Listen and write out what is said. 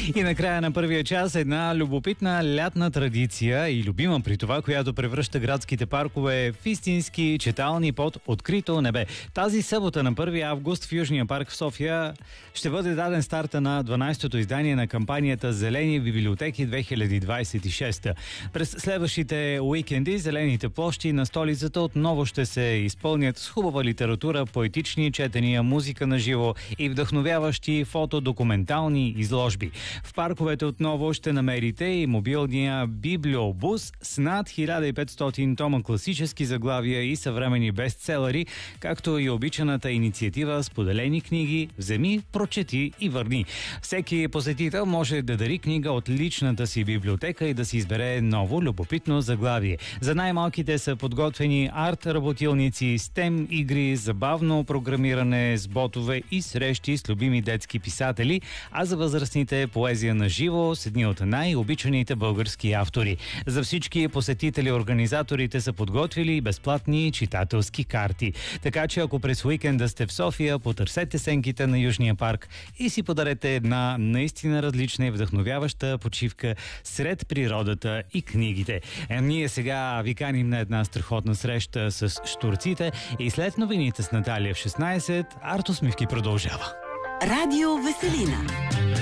И накрая на първия час една любопитна лятна традиция и любима при това, която превръща градските паркове в истински читални под открито небе. Тази събота на 1 август в Южния парк в София ще бъде даден старта на 12-то издание на кампанията Зелени библиотеки 2026. През следващите уикенди зелените площи на столицата отново ще се изпълнят с хубава литература, поетични четения, музика на живо и вдъхновяващи фотодокументални изложби. В парковете отново ще намерите и мобилния библиобус с над 1500 тома класически заглавия и съвременни бестселери, както и обичаната инициатива Споделени книги, вземи, прочети и върни. Всеки посетител може да дари книга от личната си библиотека и да си избере ново любопитно заглавие. За най-малките са подготвени арт-работилници, STEM игри, забавно програмиране с ботове и срещи с любими детски писатели, а за възрастните поезия на живо с едни от най-обичаните български автори. За всички посетители организаторите са подготвили безплатни читателски карти. Така че ако през уикенда сте в София, потърсете сенките на Южния парк и си подарете една наистина различна и вдъхновяваща почивка сред природата и книгите. Ние сега ви каним на една страхотна среща с штурците и след новините с Наталия в 16, Артусмивки продължава. Радио Веселина.